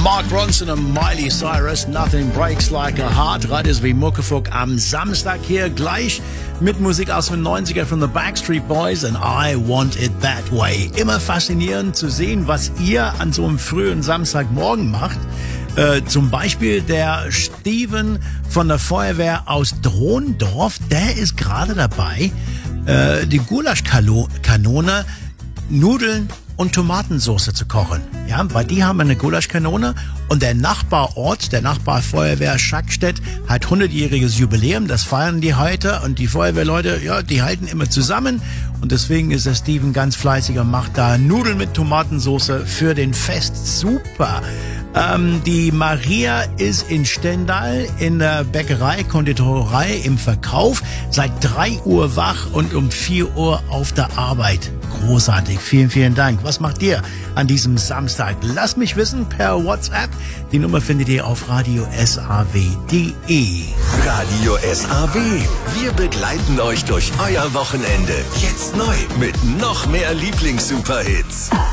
Mark Ronson und Miley Cyrus, Nothing Breaks Like a Heart. Radio wie Muckefuck am Samstag hier gleich mit Musik aus den 90er von The Backstreet Boys and I Want It That Way. Immer faszinierend zu sehen, was ihr an so einem frühen Samstagmorgen macht. Zum Beispiel der Steven von der Feuerwehr aus Drondorf, der ist gerade dabei, die Gulaschkanone, Nudeln und Tomatensauce zu kochen. Ja, weil die haben eine Gulaschkanone und der Nachbarort, der Nachbarfeuerwehr Schackstedt hat 100-jähriges Jubiläum, das feiern die heute und die Feuerwehrleute, ja, die halten immer zusammen und deswegen ist der Steven ganz fleißig und macht da Nudeln mit Tomatensauce für den Fest. Super! Die Maria ist in Stendal in der Bäckerei, Konditorei im Verkauf, seit 3 Uhr wach und um 4 Uhr auf der Arbeit. Großartig, vielen, vielen Dank. Was macht ihr an diesem Samstag? Lasst mich wissen per WhatsApp. Die Nummer findet ihr auf radiosaw.de. Radio SAW. Wir begleiten euch durch euer Wochenende. Jetzt neu mit noch mehr Lieblings-Superhits.